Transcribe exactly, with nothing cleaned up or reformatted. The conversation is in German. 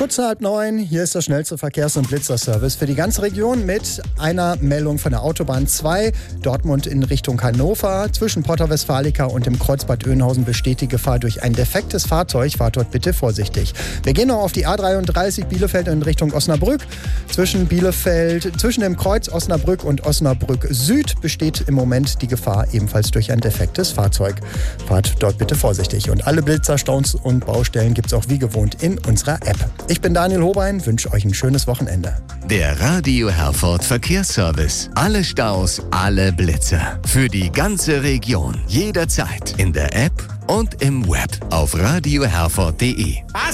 Kurz nach halb neun, hier ist der schnellste Verkehrs- und Blitzerservice für die ganze Region mit einer Meldung von der Autobahn zwei, Dortmund in Richtung Hannover. Zwischen Porta Westfalica und dem Kreuzbad Oeynhausen besteht die Gefahr durch ein defektes Fahrzeug. Fahrt dort bitte vorsichtig. Wir gehen noch auf die A dreiunddreißig Bielefeld in Richtung Osnabrück. Zwischen Bielefeld, zwischen dem Kreuz Osnabrück und Osnabrück Süd besteht im Moment die Gefahr ebenfalls durch ein defektes Fahrzeug. Fahrt dort bitte vorsichtig. Und alle Blitzer, Staus und Baustellen gibt es auch wie gewohnt in unserer App. Ich bin Daniel Hobein, wünsche euch ein schönes Wochenende. Der Radio Herford Verkehrsservice. Alle Staus, alle Blitzer. Für die ganze Region. Jederzeit. In der App und im Web. Auf radio herford punkt de.